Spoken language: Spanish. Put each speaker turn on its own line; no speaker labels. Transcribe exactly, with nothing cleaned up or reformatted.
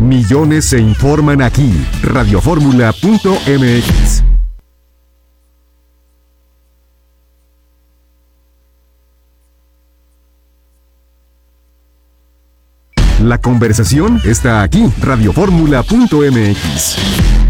Millones se informan aquí. Radioformula punto m x. La conversación está aquí. Radioformula punto m x.